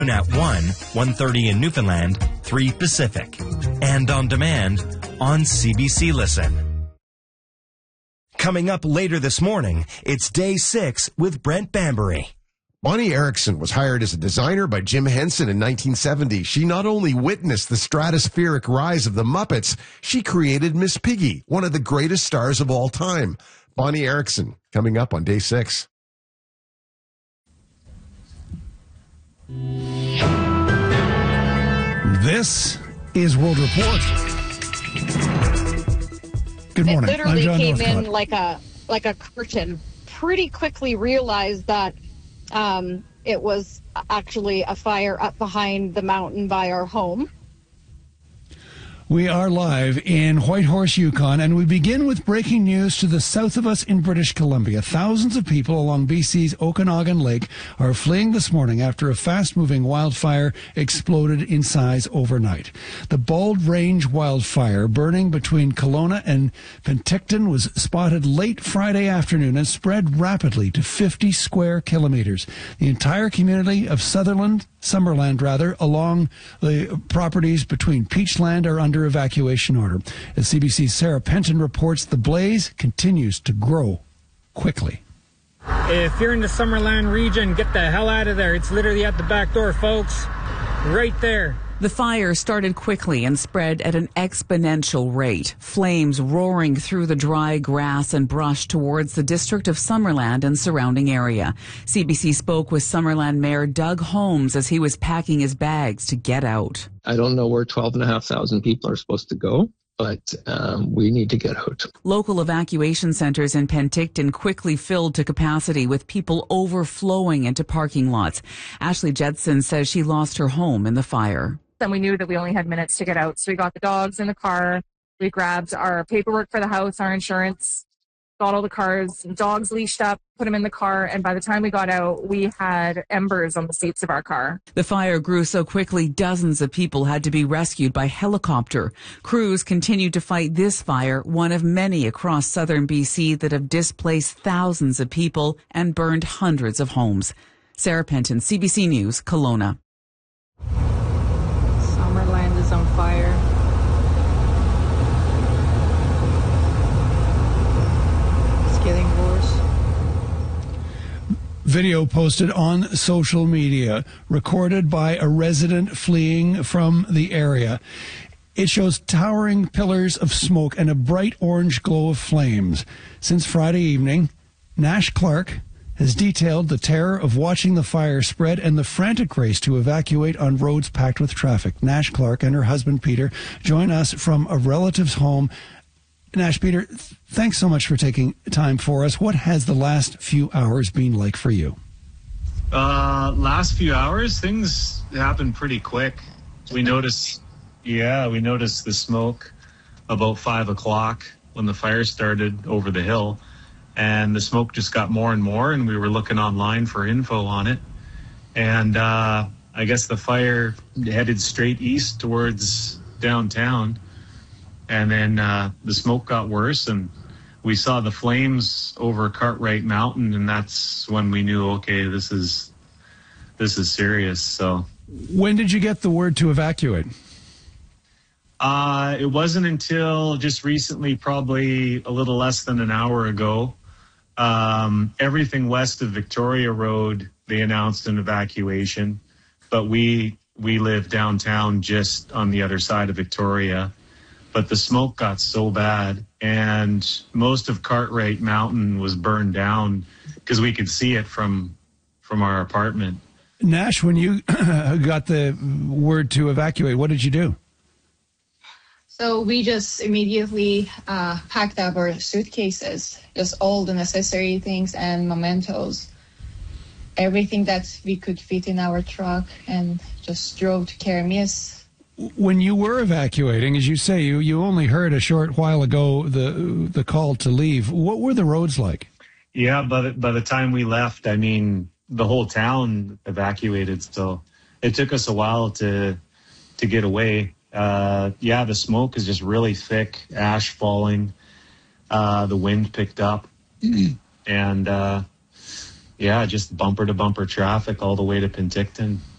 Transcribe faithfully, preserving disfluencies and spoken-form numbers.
At one, one thirty in Newfoundland, three Pacific. And on demand on C B C Listen. Coming up later this morning, it's Day six with Brent Bambury. Bonnie Erickson was hired as a designer by Jim Henson in nineteen seventy. She not only witnessed the stratospheric rise of the Muppets, she created Miss Piggy, one of the greatest stars of all time. Bonnie Erickson, coming up on Day six. This is World Report. Good morning. It literally I'm John came Northcott. in like a like a curtain. Pretty quickly realized that um, it was actually a fire up behind the mountain by our home. We are live in Whitehorse, Yukon, and we begin with breaking news to the south of us in British Columbia. Thousands of people along B C's Okanagan Lake are fleeing this morning after a fast-moving wildfire exploded in size overnight. The Bald Range wildfire burning between Kelowna and Penticton was spotted late Friday afternoon and spread rapidly to fifty square kilometers. The entire community of Sutherland, Summerland rather, along the properties between Peachland are under evacuation order. As C B C's Sarah Penton reports, the blaze continues to grow quickly. If you're in the Summerland region, get the hell out of there. It's literally at the back door, folks. Right there. The fire started quickly and spread at an exponential rate, flames roaring through the dry grass and brush towards the district of Summerland and surrounding area. C B C spoke with Summerland Mayor Doug Holmes as he was packing his bags to get out. I don't know where twelve and a half thousand people are supposed to go, but um, we need to get out. Local evacuation centers in Penticton quickly filled to capacity with people overflowing into parking lots. Ashley Jedson says she lost her home in the fire. And we knew that we only had minutes to get out. So we got the dogs in the car. We grabbed our paperwork for the house, our insurance, got all the cars, dogs leashed up, put them in the car. And by the time we got out, we had embers on the seats of our car. The fire grew so quickly, dozens of people had to be rescued by helicopter. Crews continued to fight this fire, one of many across southern B C that have displaced thousands of people and burned hundreds of homes. Sarah Penton, C B C News, Kelowna. Summerland is on fire. It's getting worse. Video posted on social media, recorded by a resident fleeing from the area. It shows towering pillars of smoke and a bright orange glow of flames. Since Friday evening, Nash Clark has detailed the terror of watching the fire spread and the frantic race to evacuate on roads packed with traffic. Nash Clark and her husband Peter join us from a relative's home. Nash, Peter, thanks so much for taking time for us. What has the last few hours been like for you? Uh, last few hours, things happened pretty quick. We noticed, yeah, we noticed the smoke about five o'clock when the fire started over the hill. And the smoke just got more and more, and we were looking online for info on it. And uh, I guess the fire headed straight east towards downtown. And then uh, the smoke got worse, and we saw the flames over Cartwright Mountain, and that's when we knew, okay, this is this is serious. So, when did you get the word to evacuate? Uh, it wasn't until just recently, probably a little less than an hour ago. Um, everything west of Victoria Road, they announced an evacuation, but we we live downtown just on the other side of Victoria. But the smoke got so bad, and most of Cartwright Mountain was burned down because we could see it from from our apartment. Nash, when you got the word to evacuate, what did you do? So we just immediately uh, packed up our suitcases, just all the necessary things and mementos, everything that we could fit in our truck, and just drove to Karamis. When you were evacuating, as you say, you, you only heard a short while ago the the call to leave. What were the roads like? Yeah, by the, by the time we left, I mean, the whole town evacuated. So it took us a while to to get away. Uh, yeah, the smoke is just really thick, ash falling. Uh, the wind picked up. And, uh, yeah, just bumper to bumper traffic all the way to Penticton.